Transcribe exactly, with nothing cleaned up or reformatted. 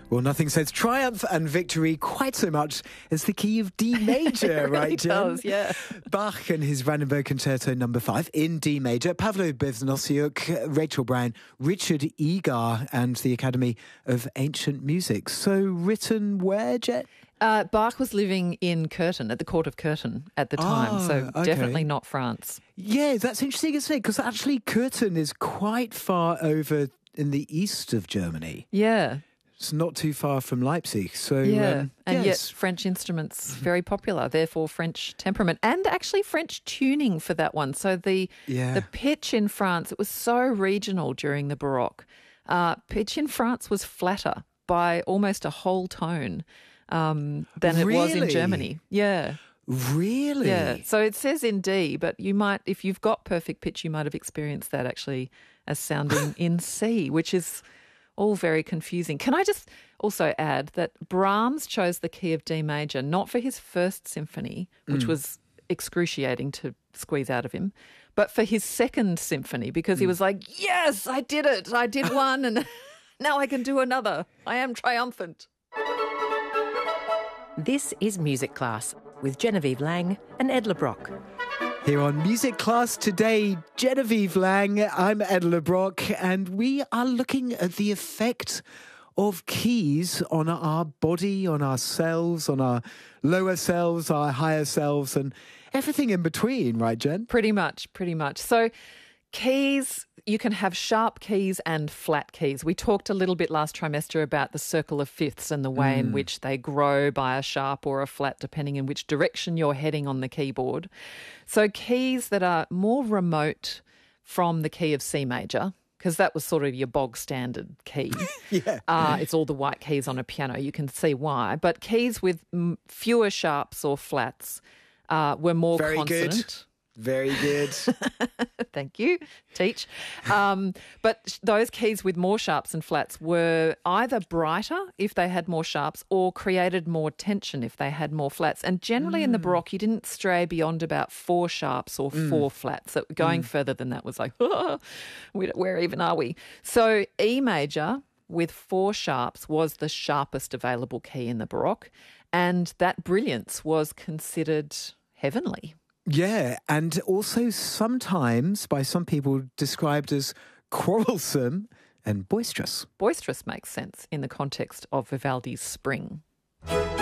Well, nothing says triumph and victory quite so much as the key of D major, It right, really Jen? does, yeah. Bach and his Brandenburg Concerto number five in D major, Pavlo Beznossyuk, Rachel Brown, Richard Egar and the Academy of Ancient Music. So written where, Jet? Uh, Bach was living in Curtin, at the court of Curtin at the time, Ah, so okay. definitely not France. Yeah, that's interesting, isn't it? Because actually Curtin is quite far over in the east of Germany. Yeah, It's not too far from Leipzig. So, yeah. um, and yes. yet French instruments, very popular, therefore French temperament, and actually French tuning for that one. So the, Yeah. the pitch in France, it was so regional during the Baroque. Uh, pitch in France was flatter by almost a whole tone um, than it was in Really? Germany. Yeah. Really? Yeah, so it says in D, but you might, if you've got perfect pitch, you might have experienced that actually as sounding in C, which is all very confusing. Can I just also add that Brahms chose the key of D major not for his first symphony, which Mm. was excruciating to squeeze out of him, but for his second symphony, because he Mm. was like, yes, I did it. I did one and now I can do another. I am triumphant. This is Music Class with Genevieve Lang and Ed LeBrock. Here on Music Class today, Genevieve Lang, I'm Ed LeBrock, and we are looking at the effect of keys on our body, on ourselves, on our lower selves, our higher selves, and everything in between, right, Jen? Pretty much, pretty much. So keys, you can have sharp keys and flat keys. We talked a little bit last trimester about the circle of fifths and the way Mm. in which they grow by a sharp or a flat, depending in which direction you're heading on the keyboard. So keys that are more remote from the key of C major, because that was sort of your bog standard key. Yeah. Uh, it's all the white keys on a piano. You can see why. But keys with mm, fewer sharps or flats uh, were more Very good. consonant. Very good. Thank you, teach. Um, but sh- those keys with more sharps and flats were either brighter if they had more sharps or created more tension if they had more flats. And generally in the Baroque, you didn't stray beyond about four sharps or four flats. So going further than that was like, oh, we don't- where even are we? So E major with four sharps was the sharpest available key in the Baroque. And that brilliance was considered heavenly. Yeah, and also sometimes by some people described as quarrelsome and boisterous. Boisterous makes sense in the context of Vivaldi's Spring.